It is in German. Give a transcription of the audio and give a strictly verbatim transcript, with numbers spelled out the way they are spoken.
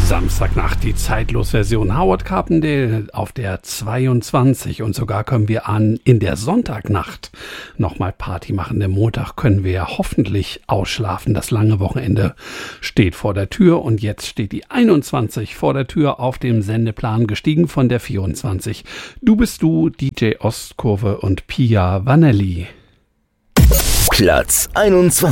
Samstagnacht, die Zeitlos-Version. Howard Carpendale auf der zweiundzwanzig. Und sogar können wir an in der Sonntagnacht nochmal Party machen. Am Montag können wir hoffentlich ausschlafen. Das lange Wochenende steht vor der Tür. Und jetzt steht die einundzwanzig vor der Tür auf dem Sendeplan, gestiegen von der vierundzwanzig. Du bist du, D J Ostkurve und Pia Vanelli. Platz einundzwanzig.